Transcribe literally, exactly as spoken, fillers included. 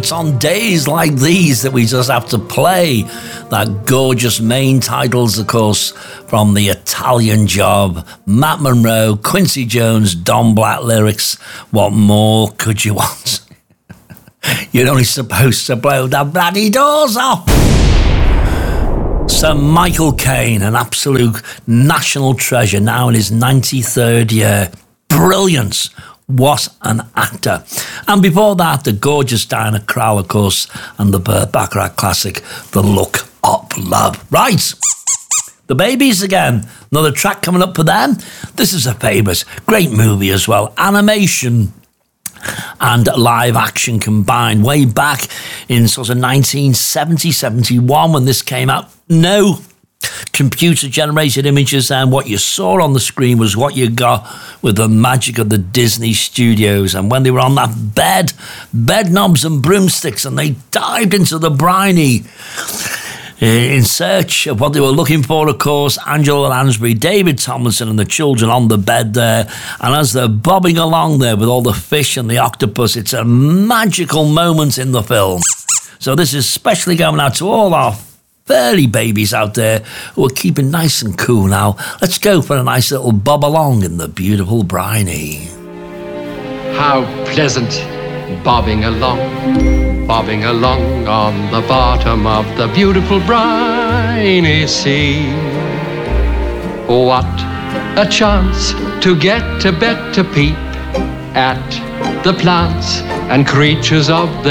It's on days like these that we just have to play that gorgeous main titles, of course, from The Italian Job. Matt Monro, Quincy Jones, Don Black lyrics. What more could you want? You're only supposed to blow the bloody doors off. Sir Michael Caine, an absolute national treasure, now in his ninety-third year. Brilliance. What an actor. And before that, the gorgeous Diana Krall, of course, and the Burt Bacharach classic, The Look of Love. Right, the Babies again. Another track coming up for them. This is a famous, great movie as well. Animation and live action combined. Way back in sort of nineteen seventy, seventy-one when this came out. No computer-generated images, and what you saw on the screen was what you got with the magic of the Disney studios. And when they were on that bed, bed knobs and broomsticks, and they dived into the briny in search of what they were looking for, of course, Angela Lansbury, David Tomlinson and the children on the bed there. And as they're bobbing along there with all the fish and the octopus, it's a magical moment in the film. So this is especially going out to all our early babies out there who are keeping nice and cool now. Let's go for a nice little bob along in the beautiful briny. How pleasant bobbing along, bobbing along on the bottom of the beautiful briny sea. What a chance to get a better peep at the plants and creatures of the